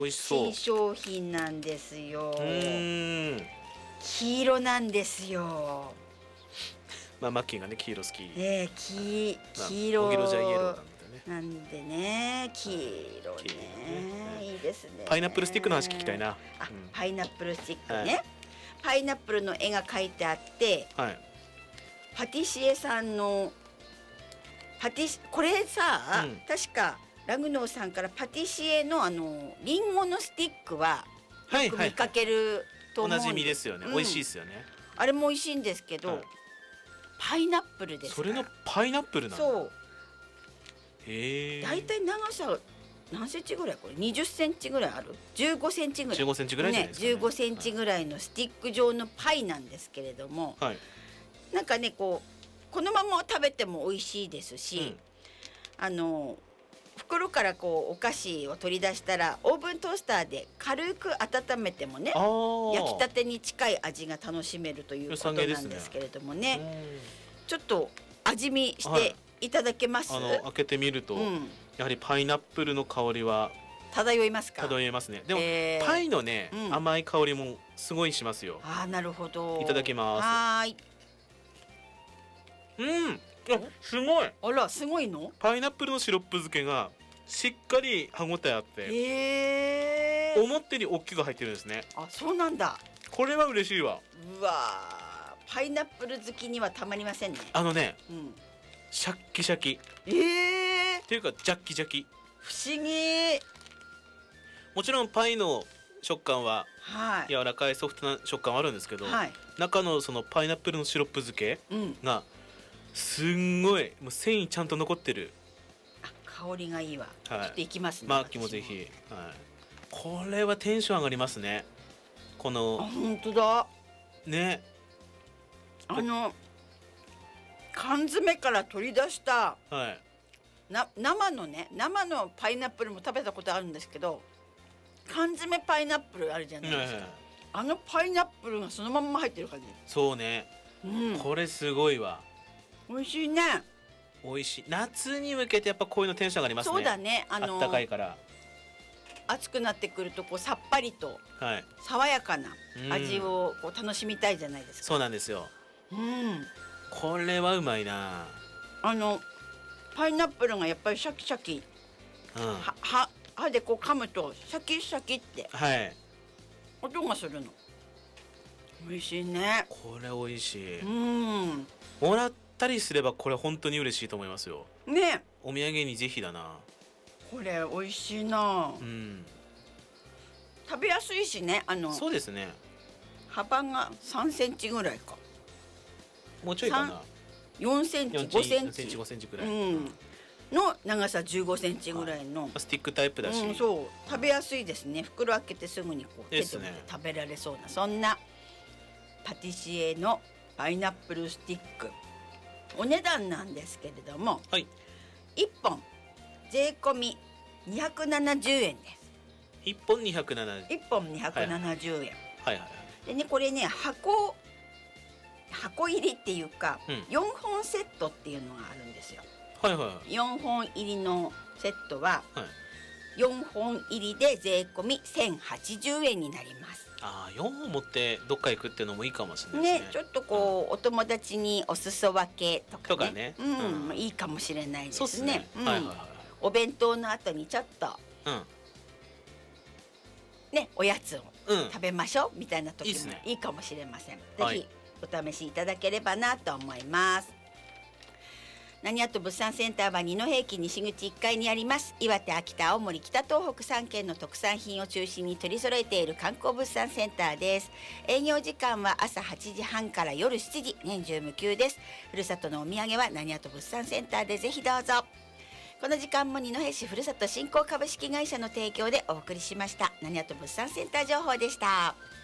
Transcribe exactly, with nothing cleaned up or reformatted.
美味しそう。 新商品なんですよ。 うーん。 黄色なんですよ。 まあマッキーがね黄色好き。 ね、黄まあ黄色黄色じゃイエローなんだね。 なんでね、黄色黄色ね、 ねいいですね。 パイナップルスティックの話聞きたいな。 あ、 うんパイナップルスティックね、 はいパイナップルの絵が描いてあって、 はい。 パティシエさんのパティシこれさ、 うん確かラグノーさんからパティシエのあのリンゴのスティックははいはいよく見かけるとお思うんなじみですよね。 うん美味しいですよね。 あれも美味しいんですけど、 はいパイナップルですから。 それのパイナップルなんだ。 そうへえ。 だいたい長さ何センチぐらいこれにじゅっセンチぐらいあるじゅうごセンチぐらいじゅうごセンチぐらいじゃないですかね。 じゅうごセンチぐらいのスティック状のパイなんですけれども、 はい。 なんかねこうこのまま食べても美味しいですし、 うんあの袋からこうお菓子を取り出したらオーブントースターで軽く温めてもね、 ああ。 焼きたてに近い味が楽しめるということなんですけれどもね、ちょっと味見していただけます？ あの開けてみると、 うん、 やはりパイナップルの香りは漂いますか？ 漂いますね。でも、 えーパイのね、 うん甘い香りもすごいしますよ。 ああ、なるほど。 いただきますはーい。 うん。あ、すごい。 あら、すごいの？ パイナップルのシロップ漬けがしっかり歯ごたえあって、 へえ。 思ったより大きく入ってるんですね。 あ、そうなんだ。 これは嬉しいわ。 うわー、パイナップル好きにはたまりませんね。 あのね、 うん。 シャッキシャキええっていうかジャッキジャキ。 不思議。 もちろんパイの食感ははい。 柔らかいソフトな食感はあるんですけど、 はい。 中のそのパイナップルのシロップ漬けうん。 がすんごいもう繊維ちゃんと残ってる。 あ、香りがいいわ。 はいちょっといきますね。 マーキーもぜひ、はい、これはテンション上がりますね。こあ、 の本当だ。 ね、 あの缶詰から取り出したはいな生のね、生のパイナップルも食べたことあるんですけど、缶詰パイナップルあるじゃないですか、 はいはいあのパイナップルがそのまんま入ってる感じ。 そうね、 うん、 これすごいわ。 美味しいね。 美味しい。夏に向けてやっぱこういうのテンション上がりますね。 そうだね、あのあったかいから。 暑くなってくるとこうさっぱりとはい、 爽やかなうん味をこう楽しみたいじゃないですか。 そうなんですよ。 うん、 これはうまいな。 あのパイナップルがやっぱりシャキシャキ、 うん、 はは歯でこう噛むとシャキシャキってはい、 音がするの。美味しいね。 これ美味しい。 うんもらったりすればこれ本当に嬉しいと思いますよ。 ね、 お土産にぜひだな。 これ美味しいな。 うん、 食べやすいしね、あのそうですね。 幅がさんセンチぐらいかもうちょいかな。 よんセンチごセンよんセンチチごセンチぐらい、 うんの長さじゅうごセンチぐらいの、 スティックタイプだし、 うん、そう食べやすいですね。袋開けてすぐにこう手ですねで持って食べられそうな、そんなパティシエのパイナップルスティック。お値段なんですけれども、 はい、 いっぽん税込みにひゃくななじゅうえんです。 いっぽんにひゃくななじゅう。 いっぽんにひゃくななじゅうえん、 はいはいはいでね、これね箱箱入りっていうか、 うんよんほんセットっていうのがあるんですよ。 はいはいはいよんほん入りのセットははい。 よんほん入りで税込みせんはちじゅうえんになりますああ、よんほん持ってどっか行くっていうのもいいかもしれないですね。 ね。ちょっとこう、お友達にお裾分けとかね、 とかねうんうんいいかもしれないですね。 そうですね。 うんはいはいはい。 お弁当の後にちょっとうんね、おやつをうん。 食べましょうみたいな時もいいっすねいいかもしれません。 はいぜひお試しいただければなと思います。何やと物産センターは二戸駅西口いっかいにあります。岩手、秋田、青森、北東北さんけんの特産品を中心に取り揃えている観光物産センターです。営業時間は朝はちじはんから夜しちじ、年中無休です。ふるさとのお土産は何やと物産センターでぜひどうぞ。この時間も二戸市ふるさと振興株式会社の提供でお送りしました。何やと物産センター情報でした。